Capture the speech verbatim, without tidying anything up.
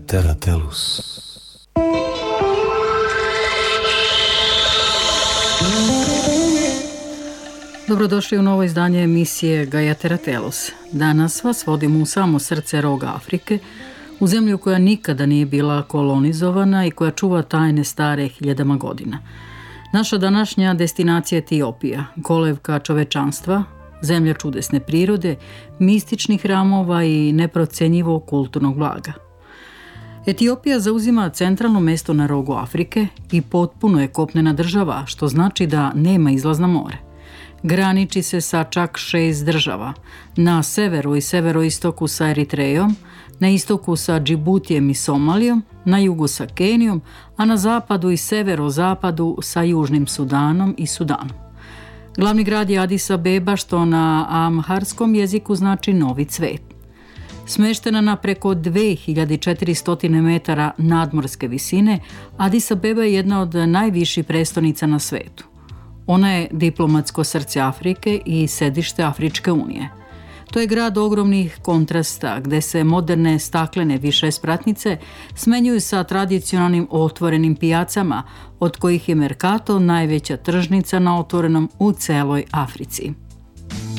Terra Tellus. Dobrodošli u novo izdanje emisije Gaia Terra Tellus. Danas vas vodimo u samo srce roga Afrike, u zemlju koja nikada nije bila kolonizovana i koja čuva tajne stare hiljadama godina. Naša današnja destinacija je Etiopija, kolevka čovečanstva, zemlja čudesne prirode, mističnih hramova i neprocenjivog kulturnog blaga. Etiopija zauzima centralno mesto na rogu Afrike i potpuno je kopnena država, što znači da nema izlaz na more. Graniči se sa čak šest država, na severu i severoistoku sa Eritrejom, na istoku sa Džibutijem i Somalijom, na jugu sa Kenijom, a na zapadu i severozapadu sa Južnim Sudanom i Sudanom. Glavni grad je Adis Abeba, što na amharskom jeziku znači novi cvet. Smeštena na preko dve hiljade četiristo metara nadmorske visine, Adis Abeba je jedna od najviših prestonica na svetu. Ona je diplomatsko srce Afrike i sedište Afričke unije. To je grad ogromnih kontrasta, gde se moderne staklene višespratnice smenjuju sa tradicionalnim otvorenim pijacama, od kojih je Mercato najveća tržnica na otvorenom u celoj Africi.